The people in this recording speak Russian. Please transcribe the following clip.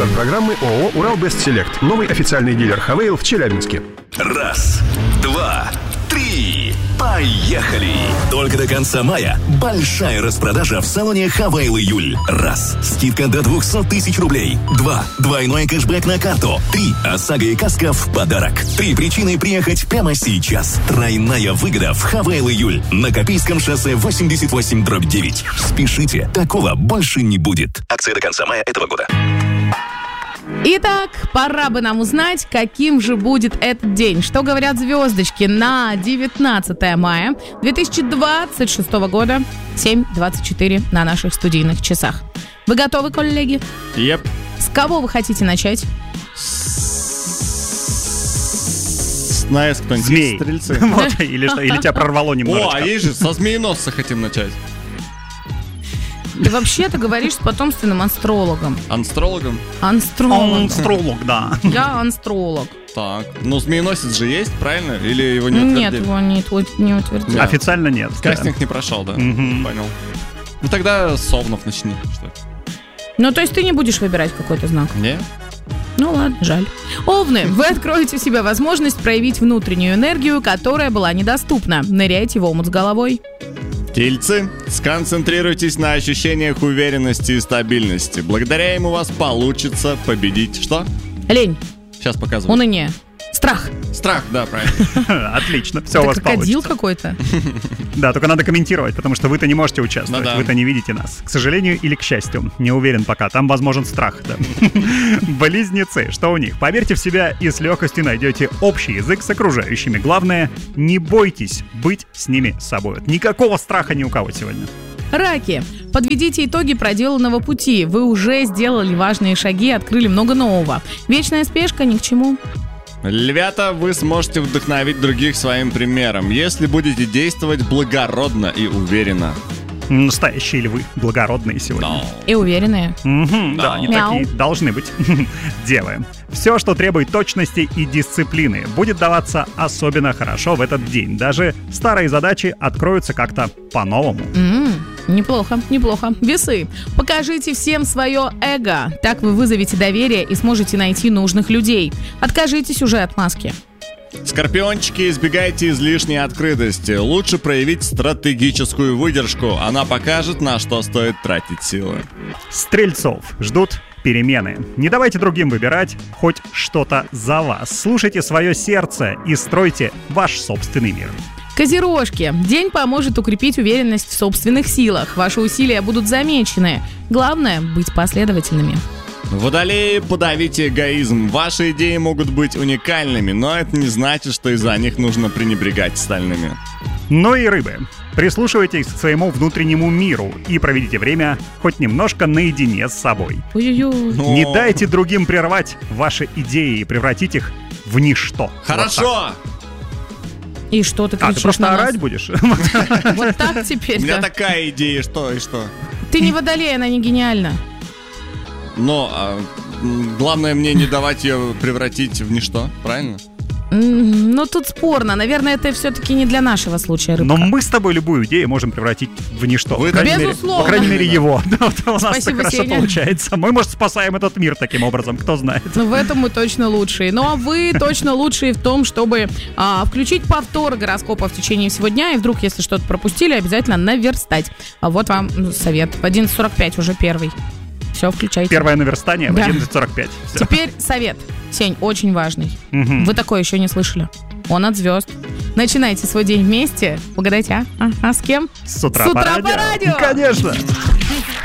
Спонсор программы ООО «Урал-Бест-Селект». Новый официальный дилер «Хавейл» в Челябинске. Раз, два, три. Поехали! Только до конца мая большая распродажа в салоне «Хавейл Июль». Раз. Скидка до 200 тысяч рублей. 2. Двойной кэшбэк на карту. 3. ОСАГО и каска в подарок. 3 причины приехать прямо сейчас. Тройная выгода в «Хавейл Июль». На Копейском шоссе 88/9. Спешите, такого больше не будет. Акция до конца мая этого года. Итак, пора бы нам узнать, каким же будет этот день. Что говорят звездочки на 19 мая 2026 года, 7:24 на наших студийных часах. Вы готовы, коллеги? Yep. С кого вы хотите начать? Знаешь, кто-нибудь? Змей. Стрельцы. Вот, или что? Или тебя прорвало немножечко? О, а есть же, со змееносца хотим начать. Ты вообще-то говоришь с потомственным астрологом. Астрологом? Астролог, да. Я астролог. Так, ну змееносец же есть, правильно? Или его не утвердили? Нет, его не утвердили. Да. Официально нет. Кастинг не прошел, да? Понял. Ну тогда Совнов начни, что ли? Ну, то есть ты не будешь выбирать какой-то знак? Не? Ну ладно, жаль. Овны, вы откроете в себе возможность проявить внутреннюю энергию, которая была недоступна. Ныряйте в омут с головой. Тельцы, сконцентрируйтесь на ощущениях уверенности и стабильности. Благодаря им у вас получится победить. Что? Лень, Сейчас показываю. уныние, страх. Страх, да, правильно. Отлично, все у Это вас крокодил получится. какой-то. Да, только надо комментировать, потому что вы-то не можете участвовать, Ну да. вы-то не видите нас. К сожалению или к счастью, не уверен пока, там возможен страх. Да. Близнецы, что у них? Поверьте в себя и с легкостью найдете общий язык с окружающими. Главное, не бойтесь быть с ними собой. Никакого страха ни у кого сегодня. Раки, подведите итоги проделанного пути. Вы уже сделали важные шаги, открыли много нового. Вечная спешка ни к чему. Львята, вы сможете вдохновить других своим примером, если будете действовать благородно и уверенно. Настоящие львы, благородные сегодня. И уверенные. Да, они Мяу. такие должны быть. Девы. Все, что требует точности и дисциплины, будет даваться особенно хорошо в этот день. Даже старые задачи откроются как-то по-новому. Неплохо, неплохо. Весы. Покажите всем свое эго. Так вы вызовете доверие и сможете найти нужных людей. Откажитесь уже от маски. Скорпиончики, избегайте излишней открытости. Лучше проявить стратегическую выдержку. Она покажет, на что стоит тратить силы. Стрельцов ждут перемены. Не давайте другим выбирать хоть что-то за вас. Слушайте свое сердце и стройте ваш собственный мир. Козерожки. День поможет укрепить уверенность в собственных силах. Ваши усилия будут замечены. Главное — быть последовательными. Водолеи, подавите эгоизм. Ваши идеи могут быть уникальными, но это не значит, что из-за них нужно пренебрегать остальными. Ну и рыбы. Прислушивайтесь к своему внутреннему миру и проведите время хоть немножко наедине с собой. Ой-ой-ой. Не дайте другим прервать ваши идеи и превратить их в ничто. Хорошо! И что ты А, ты кричишь просто на нас? орать будешь? Вот так У теперь, меня да? такая идея, что и что. Ты не водолей, она не гениальна. Но главное мне не давать ее превратить в ничто, правильно? Ну, тут спорно. Наверное, это все-таки не для нашего случая, рыбка. Но мы с тобой любую идею можем превратить в ничто. Вы По крайней мере- Безусловно. По крайней мере, его. Вот у нас Спасибо, так хорошо Сеня. получается. Мы, может, спасаем этот мир таким образом, кто знает. Ну, в этом мы точно лучшие. Ну, а вы точно лучшие в том, чтобы включить повтор гороскопа в течение всего дня. И вдруг, если что-то пропустили, обязательно наверстать. А вот вам совет. В 11:45 уже первый. Все, включайте. Первое наверстание в Да. 11:45. Всё. Теперь совет. Сень, очень важный. Мгм. Вы такое еще не слышали. Он от звезд. Начинайте свой день вместе. Угадайте, а? А с кем? С утра, С утра по радио. Конечно.